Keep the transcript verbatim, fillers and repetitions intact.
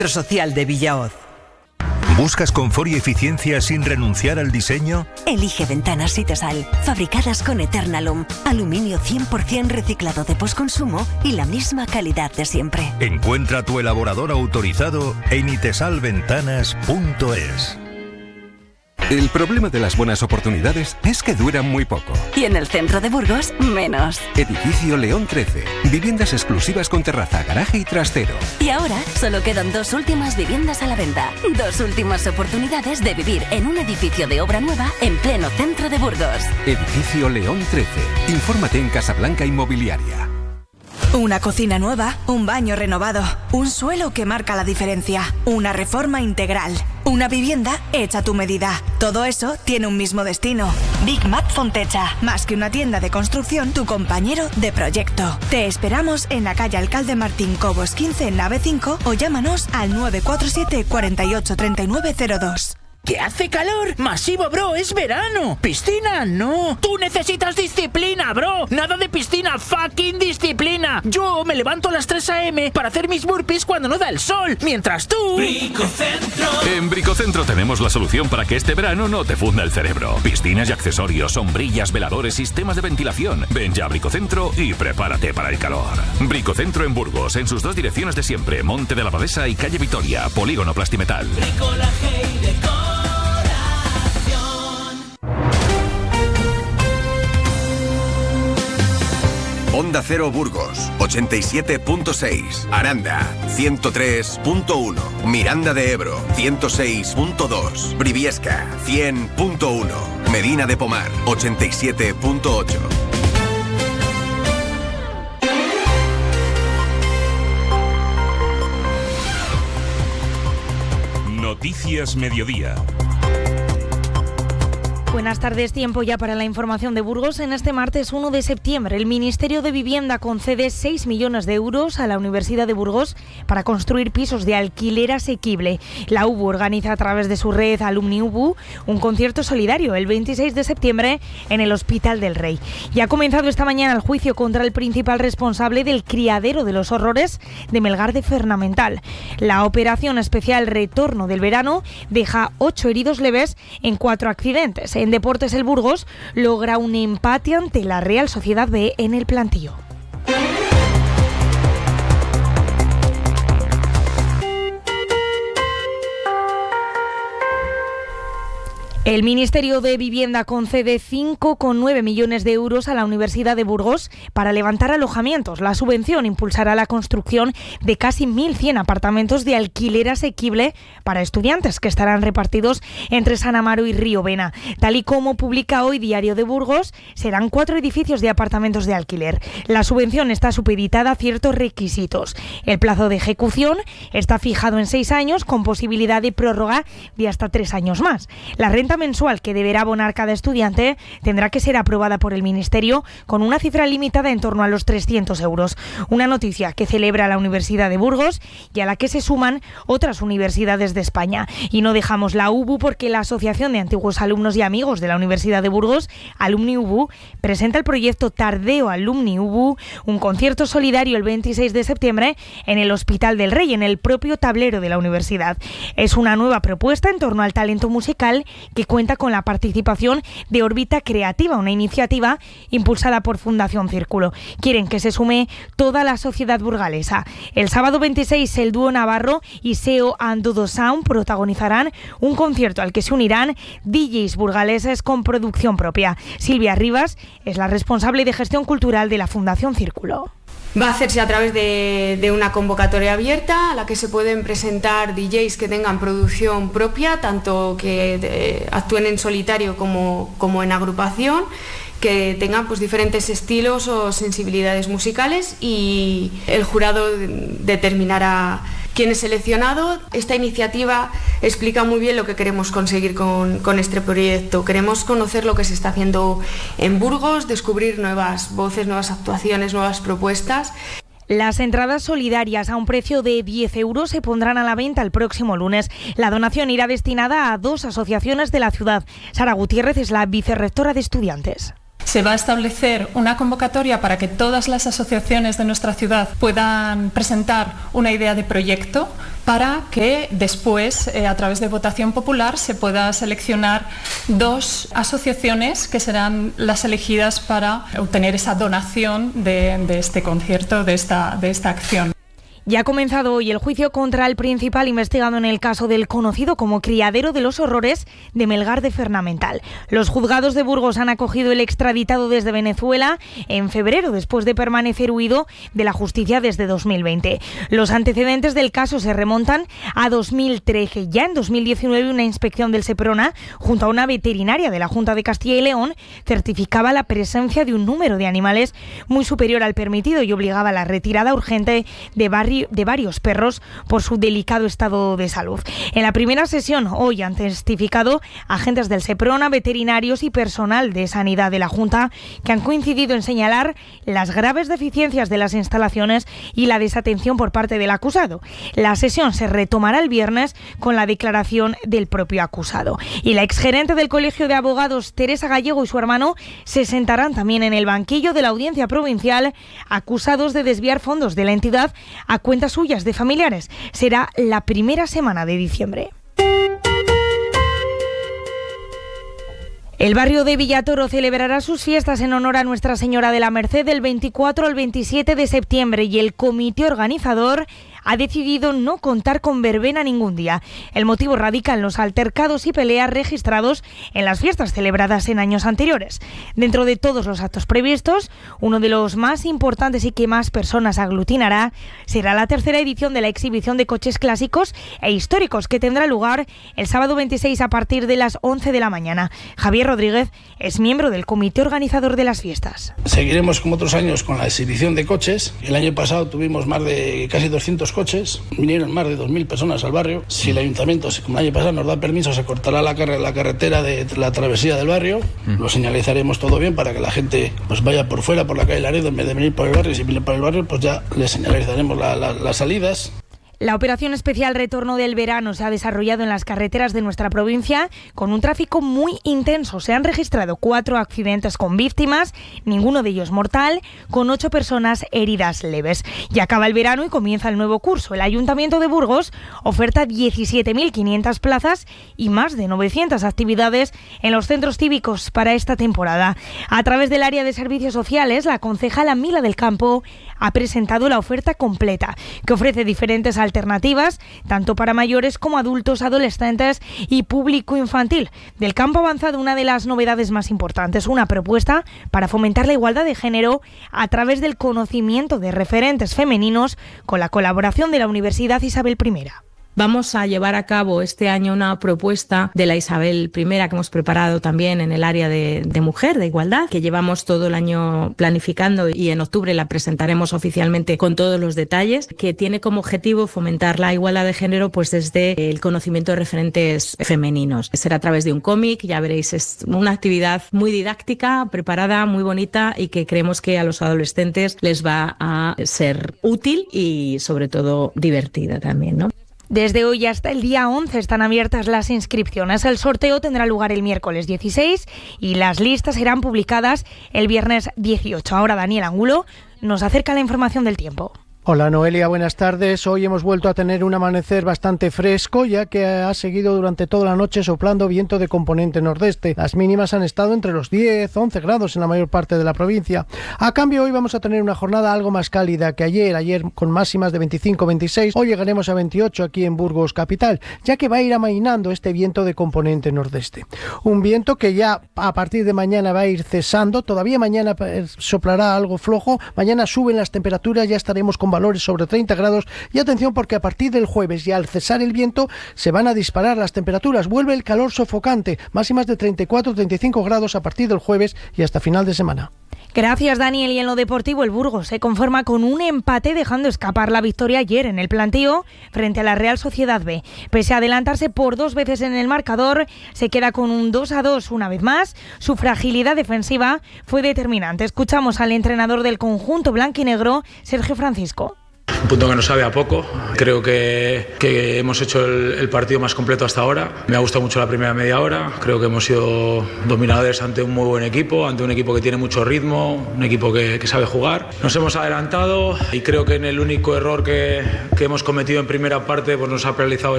Social de Villahoz. ¿Buscas confort y eficiencia sin renunciar al diseño? Elige Ventanas Sitesal, fabricadas con Eternalum, aluminio cien por ciento reciclado de posconsumo y la misma calidad de siempre. Encuentra tu elaborador autorizado en itesalventanas punto es. El problema de las buenas oportunidades es que duran muy poco. Y en el centro de Burgos, menos. Edificio León trece. Viviendas exclusivas con terraza, garaje y trastero. Y ahora solo quedan dos últimas viviendas a la venta. Dos últimas oportunidades de vivir en un edificio de obra nueva en pleno centro de Burgos. Edificio León trece. Infórmate en Casablanca Inmobiliaria. Una cocina nueva, un baño renovado, un suelo que marca la diferencia, una reforma integral, una vivienda hecha a tu medida. Todo eso tiene un mismo destino. Big Mat Fontecha, más que una tienda de construcción, tu compañero de proyecto. Te esperamos en la calle Alcalde Martín Cobos quince en nave cinco o llámanos al nueve cuatro siete, cuatro ocho, tres nueve cero dos. ¿Que hace calor? Masivo, bro, es verano. Piscina, no. Tú necesitas disciplina, bro. Nada de piscina, fucking disciplina. Yo me levanto a las tres a eme para hacer mis burpees cuando no da el sol, mientras tú... Bricocentro. En Bricocentro tenemos la solución para que este verano no te funda el cerebro. Piscinas y accesorios, sombrillas, veladores, sistemas de ventilación. Ven ya a Bricocentro y prepárate para el calor. Bricocentro en Burgos, en sus dos direcciones de siempre, Monte de la Abadesa y Calle Vitoria, Polígono Plastimetal. Bricolaje y decor. Onda Cero Burgos, ochenta y siete punto seis. Aranda, ciento tres punto uno. Miranda de Ebro, ciento seis punto dos. Briviesca, cien punto uno. Medina de Pomar, ochenta y siete punto ocho. Noticias Mediodía. Buenas tardes, tiempo ya para la información de Burgos. En este martes uno de septiembre, el Ministerio de Vivienda concede seis millones de euros a la Universidad de Burgos para construir pisos de alquiler asequible. La U B U organiza a través de su red Alumni U B U un concierto solidario el veintiséis de septiembre en el Hospital del Rey. Y ha comenzado esta mañana el juicio contra el principal responsable del criadero de los horrores de Melgar de Fernamental. La operación especial Retorno del Verano deja ocho heridos leves en cuatro accidentes. En Deportes, el Burgos logra un empate ante la Real Sociedad B en el Plantío. El Ministerio de Vivienda concede cinco coma nueve millones de euros a la Universidad de Burgos para levantar alojamientos. La subvención impulsará la construcción de casi mil cien apartamentos de alquiler asequible para estudiantes que estarán repartidos entre San Amaro y Riovena. Tal y como publica hoy Diario de Burgos, serán cuatro edificios de apartamentos de alquiler. La subvención está supeditada a ciertos requisitos. El plazo de ejecución está fijado en seis años con posibilidad de prórroga de hasta tres años más. La renta mensual que deberá abonar cada estudiante tendrá que ser aprobada por el Ministerio con una cifra limitada en torno a los trescientos euros. Una noticia que celebra la Universidad de Burgos y a la que se suman otras universidades de España. Y no dejamos la U B U porque la Asociación de Antiguos Alumnos y Amigos de la Universidad de Burgos, Alumni U B U, presenta el proyecto Tardeo Alumni U B U, un concierto solidario el veintiséis de septiembre en el Hospital del Rey, en el propio tablero de la universidad. Es una nueva propuesta en torno al talento musical que cuenta con la participación de Órbita Creativa, una iniciativa impulsada por Fundación Círculo. Quieren que se sume toda la sociedad burgalesa. El sábado veintiséis, el dúo Navarro y Seo and Dodo Sound protagonizarán un concierto al que se unirán D Js burgaleses con producción propia. Silvia Rivas es la responsable de gestión cultural de la Fundación Círculo. Va a hacerse a través de, de una convocatoria abierta a la que se pueden presentar D Js que tengan producción propia, tanto que de, actúen en solitario como, como en agrupación, que tengan pues diferentes estilos o sensibilidades musicales, y el jurado determinará quién es seleccionado. Esta iniciativa explica muy bien lo que queremos conseguir con, con este proyecto. Queremos conocer lo que se está haciendo en Burgos, descubrir nuevas voces, nuevas actuaciones, nuevas propuestas. Las entradas solidarias a un precio de diez euros se pondrán a la venta el próximo lunes. La donación irá destinada a dos asociaciones de la ciudad. Sara Gutiérrez es la vicerrectora de estudiantes. se va a establecer una convocatoria para que todas las asociaciones de nuestra ciudad puedan presentar una idea de proyecto para que después, eh, a través de votación popular, se pueda seleccionar dos asociaciones que serán las elegidas para obtener esa donación de, de este concierto, de esta, de esta acción. Ya ha comenzado hoy el juicio contra el principal investigado en el caso del conocido como Criadero de los Horrores de Melgar de Fernamental. Los juzgados de Burgos han acogido el extraditado desde Venezuela en febrero, después de permanecer huido de la justicia desde dos mil veinte. Los antecedentes del caso se remontan a dos mil trece. Ya en dos mil diecinueve, una inspección del Seprona, junto a una veterinaria de la Junta de Castilla y León, certificaba la presencia de un número de animales muy superior al permitido y obligaba a la retirada urgente de barrios de varios perros por su delicado estado de salud. En la primera sesión hoy han testificado agentes del Seprona, veterinarios y personal de sanidad de la Junta, que han coincidido en señalar las graves deficiencias de las instalaciones y la desatención por parte del acusado. La sesión se retomará el viernes con la declaración del propio acusado. Y la exgerente del Colegio de Abogados, Teresa Gallego, y su hermano se sentarán también en el banquillo de la Audiencia Provincial, acusados de desviar fondos de la entidad a cuentas suyas de familiares. Será la primera semana de diciembre. El barrio de Villatoro celebrará sus fiestas en honor a Nuestra Señora de la Merced del veinticuatro al veintisiete de septiembre y el comité organizador ha decidido no contar con verbena ningún día. El motivo radica en los altercados y peleas registrados en las fiestas celebradas en años anteriores. Dentro de todos los actos previstos, uno de los más importantes y que más personas aglutinará será la tercera edición de la exhibición de coches clásicos e históricos, que tendrá lugar el sábado veintiséis a partir de las once de la mañana. Javier Rodríguez es miembro del comité organizador de las fiestas. Seguiremos como otros años con la exhibición de coches. El año pasado tuvimos más de casi doscientos coches, vinieron más de dos mil personas al barrio. Si el ayuntamiento, como el año pasado, nos da permiso, se cortará la, car- la carretera de la travesía del barrio, mm. lo señalizaremos todo bien para que la gente pues vaya por fuera, por la calle Laredo, en vez de venir por el barrio. Y si viene por el barrio, pues ya le señalizaremos la, la, las salidas. La operación especial Retorno del Verano se ha desarrollado en las carreteras de nuestra provincia con un tráfico muy intenso. Se han registrado cuatro accidentes con víctimas, ninguno de ellos mortal, con ocho personas heridas leves. Ya acaba el verano y comienza el nuevo curso. El Ayuntamiento de Burgos oferta diecisiete mil quinientas plazas y más de novecientas actividades en los centros cívicos para esta temporada. A través del área de servicios sociales, la concejala Mila del Campo ha presentado la oferta completa, que ofrece diferentes alternativas alternativas, tanto para mayores como adultos, adolescentes y público infantil. Del Campo ha avanzado una de las novedades más importantes, una propuesta para fomentar la igualdad de género a través del conocimiento de referentes femeninos con la colaboración de la Universidad Isabel primera. Vamos a llevar a cabo este año una propuesta de la Isabel primera que hemos preparado también en el área de, de mujer, de igualdad, que llevamos todo el año planificando y en octubre la presentaremos oficialmente con todos los detalles, que tiene como objetivo fomentar la igualdad de género pues desde el conocimiento de referentes femeninos. Será a través de un cómic, ya veréis, es una actividad muy didáctica, preparada, muy bonita y que creemos que a los adolescentes les va a ser útil y sobre todo divertida también, ¿no? Desde hoy hasta el día once están abiertas las inscripciones. El sorteo tendrá lugar el miércoles dieciséis y las listas serán publicadas el viernes dieciocho. Ahora Daniel Angulo nos acerca la información del tiempo. Hola Noelia, buenas tardes. Hoy hemos vuelto a tener un amanecer bastante fresco, ya que ha seguido durante toda la noche soplando viento de componente nordeste. Las mínimas han estado entre los diez, once grados en la mayor parte de la provincia. A cambio, hoy vamos a tener una jornada algo más cálida que ayer, ayer con máximas de veinticinco, veintiséis. Hoy llegaremos a veintiocho aquí en Burgos capital, ya que va a ir amainando este viento de componente nordeste. Un viento que ya a partir de mañana va a ir cesando. Todavía mañana soplará algo flojo. Mañana suben las temperaturas, ya estaremos con valores sobre treinta grados y atención porque a partir del jueves y al cesar el viento se van a disparar las temperaturas, vuelve el calor sofocante, máximas de treinta y cuatro, treinta y cinco grados a partir del jueves y hasta final de semana. Gracias Daniel. Y en lo deportivo el Burgos se conforma con un empate dejando escapar la victoria ayer en el plantío frente a la Real Sociedad B. Pese a adelantarse por dos veces en el marcador, se queda con un dos a dos una vez más. Su fragilidad defensiva fue determinante. Escuchamos al entrenador del conjunto blanquinegro, Sergio Francisco. un punto que nos sabe a poco. Creo que, que hemos hecho el, el partido más completo hasta ahora. Me ha gustado mucho la primera media hora. Creo que hemos sido dominadores ante un muy buen equipo, ante un equipo que tiene mucho ritmo, un equipo que, que sabe jugar. Nos hemos adelantado y creo que en el único error que, que hemos cometido en primera parte pues nos ha penalizado